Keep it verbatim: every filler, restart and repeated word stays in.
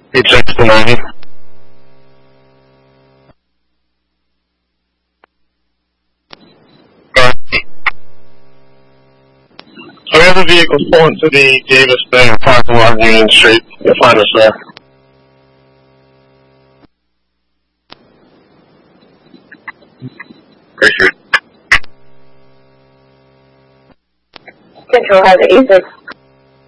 Eight six to ninety. So we have a vehicle pulling to the Davis Bank parking lot on Union Street. You'll find us there. Appreciate it. Central has eight six.